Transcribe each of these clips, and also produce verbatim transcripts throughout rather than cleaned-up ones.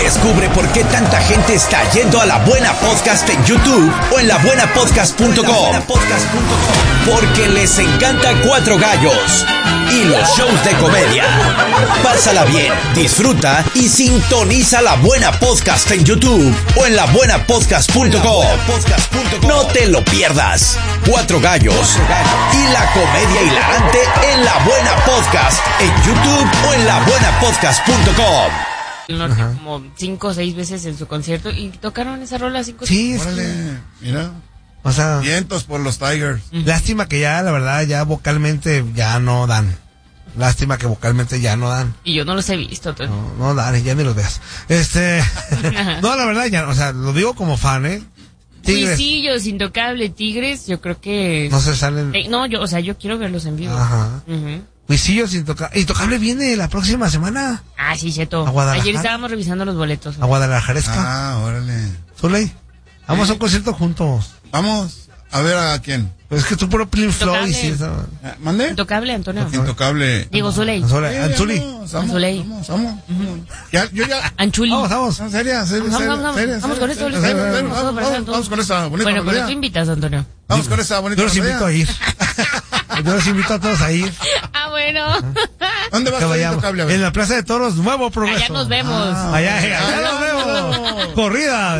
Descubre por qué tanta gente está yendo a La Buena Podcast en YouTube o en la buena podcast punto com. Porque les encanta Cuatro Gallos y los shows de comedia. Pásala bien, disfruta y sintoniza La Buena Podcast en YouTube o en la buena podcast punto com. No te lo pierdas. Cuatro Gallos y la comedia hilarante en La Buena Podcast en YouTube o en la buena podcast punto com. El norte como cinco o seis veces en su concierto y tocaron esa rola cinco o Sí, seis es Órale, que, mira. o sea, Vientos por los Tigers. lástima que ya, la verdad, ya vocalmente ya no dan. Lástima que vocalmente ya no dan. Y yo no los he visto. Entonces. No, no dan, ya ni los veas. Este, no, la verdad, ya, o sea, lo digo como fan, ¿eh? Tigres. Huisillos, Intocable, Tigres, yo creo que... No se salen. Eh, no, yo, o sea, yo quiero verlos en vivo. Ajá. Uh-huh. Huisillos, Intocable. Intocable viene la próxima semana. Ah, sí, cheto. ¿A Guadalajara? Ayer estábamos revisando los boletos. A Guadalajaresca. Ah, órale. Zuley, vamos a un concierto juntos. Vamos a ver a quién. Pues es que tú puro Pink Floyd y sí, eso. Eh, ¿Mande? Intocable, Antonio. Intocable. Diego Zuley. Anzule- Sí, Anzuli. Vamos, vamos, Anzuley. vamos, vamos. Ya, yo ya. Anchuli. Vamos, vamos. No, seria, seria, Vamos, seria, vamos, vamos. seria, Vamos seria, con esto, seria, Luis. seria, Vamos, seria, vamos, vamos, vamos, vamos, vamos con esta bonita Bueno, pero melodía. tú invitas, Antonio. Vamos con esta bonita Yo los melodía. invito a ir. Yo los invito a todos a ir. Ah, bueno. ¿Dónde vas Que a ir, vayamos. Intocable? A ver. En la Plaza de Toros, Nuevo Progreso. Allá nos vemos. Ah, Allá, allá, allá nos nos vemos. vemos. Corrida.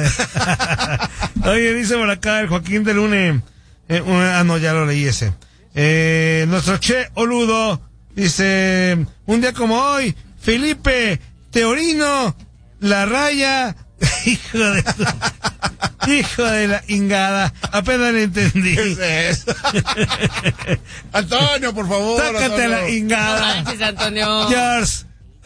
Oye, dice por acá el Joaquín de Lune. Eh, un- ah, no, ya lo leí ese. Eh, nuestro Che Oludo dice: un día como hoy, Felipe Teorino, La Raya. Hijo de tu- hijo de la ingada. Apenas le entendí. ¿Qué es eso? Antonio, por favor. Sácate la Antonio. No ingada. manches, Antonio. George.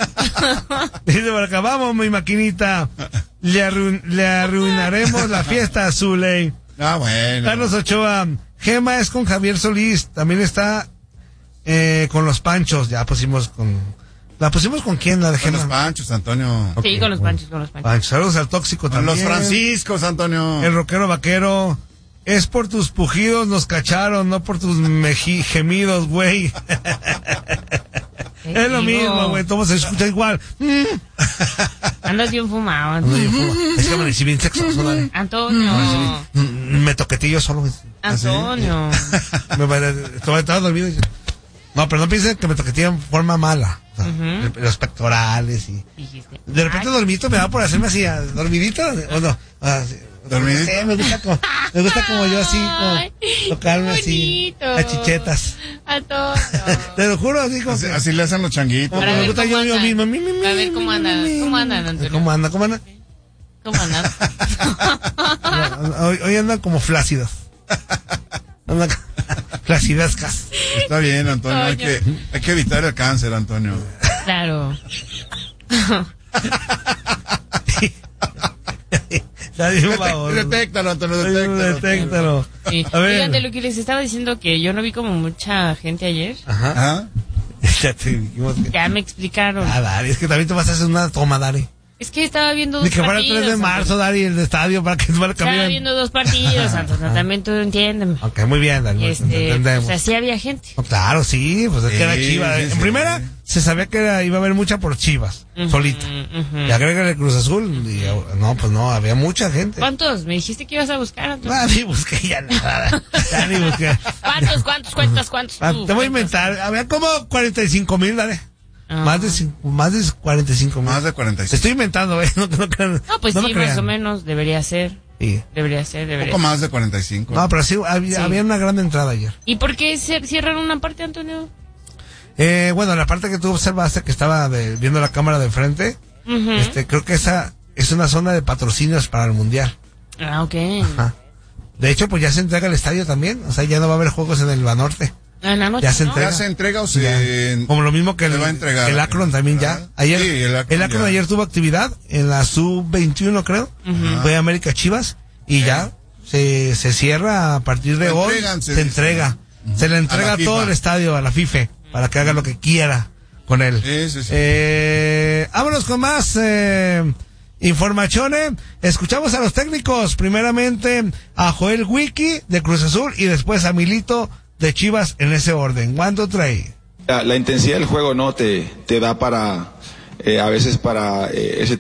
Dice por acá: vamos, mi maquinita. Le, arruin- le arruinaremos la fiesta a Zuley. Ah, bueno. Carlos Ochoa. Gema es con Javier Solís. También está eh, con los Panchos. Ya pusimos con. ¿La pusimos con quién? La de Con Gema. los Panchos, Antonio. Ok, Sí, con los bueno. panchos, con los panchos. Panchos. Saludos al Tóxico Con también. los Franciscos, Antonio. El rockero vaquero. Es por tus pujidos nos cacharon, no por tus meji- gemidos, güey. Es lo mismo, güey. Todo se escucha igual. Mm. Andas bien fumado, No, Antonio. yo fumo. Es que amanecí bien sexoso, dale. Antonio. Mm, Me toquetillo solo. güey. Antonio. Me pare- Estaba estaba dormido. y- No, pero no piensen que me toqueteé en forma mala. O sea, Ujú. Los pectorales y... Dijiste. De repente dormidito me da por hacerme así, ah, dormidito, o no. Ah, sí. ¿Dormidito? Sí, me gusta como, me gusta como yo así, como Ay, tocarme qué así, bonito. a chichetas. Antonio. Te lo juro, así como Así, que- así le hacen los changuitos. como Para me ver gusta cómo yo, yo andan. mismo. Mi, mi, mi, A ver cómo mi, andan, mi, mi, cómo mi. andan, Antonio. ¿Cómo andan? ¿Cómo andan? ¿Cómo andas? Hoy, hoy andan como flácidos. Andan flacidescas. Está bien, Antonio. Hay Toño. que, hay que evitar el cáncer, Antonio. Claro. Está bien, Detec- baboso. Detéctalo, Antonio, detéctalo. Detéctalo. Sí. A ver. Oigan, de lo que les estaba diciendo que yo no vi como mucha gente ayer. Ajá. Ajá. Ya te dijimos que... Ya me explicaron. Ah, Dari, es que también te vas a hacer una toma, Dari. Es que estaba viendo dos Ni que fuera el partidos. tres de marzo, Dari, el de estadio, para que se vaya Estaba cambiando. viendo dos partidos, Antonio. También tú entiéndeme. Ok, muy bien, Dari, Este, entendemos. o sea, sí había gente. No, claro, sí, pues es Sí, que era Chivas. sí, En sí. primera, se sabía que era, iba a haber mucha por Chivas, solita. Ujú. Y agrégale Cruz Azul, y, no, pues no, había mucha gente. ¿Cuántos? Me dijiste que ibas a buscar, Antonio. Ah, ni busqué ya nada. Ya ni busqué. ¿Cuántos, cuántos, cuántos, cuántos? Ah, tú? te voy a ¿Cuántos? inventar. Había como cuarenta y cinco mil, dale. Ah. Más de cin- más de cuarenta y cinco mil. Más de cuarenta y Te cinco. estoy inventando, ¿eh? No, no, crean- No, pues no me sí, crean. más o menos debería ser. Sí. Debería ser, Un debería poco ser. más de cuarenta y cinco. No, pero sí, había, Sí. había una gran entrada ayer. ¿Y por qué se cierran una parte, Antonio? Eh, bueno, la parte que tú observaste que estaba de- viendo la cámara de frente, Ujú. este, creo que esa es una zona de patrocinios para el mundial. Ah, ok. Ajá. De hecho, pues ya se entrega el estadio también, o sea, ya no va a haber juegos en el Banorte. En la noche, Ya se ¿no? entrega. ¿Ya se entrega o se...? Como lo mismo que el, se va a entregar? el Akron también ya. Ajá. Ayer, Sí, el el Akron, Akron ya. ayer tuvo actividad en la sub veintiuno, creo. Ujú. Fue América Chivas y ya se, se cierra a partir de Se hoy. entregan, se se dice. entrega. Se le entrega A la todo FIFA. el estadio a la FIFA para que haga lo que quiera con él. Sí, sí, sí. Eh, vámonos con más eh, informaciones. Escuchamos a los técnicos. Primeramente a Joel Wiki de Cruz Azul y después a Milito de Chivas en ese orden. ¿Cuánto trae? La, la intensidad del juego no te, te da para, eh, a veces para eh, ese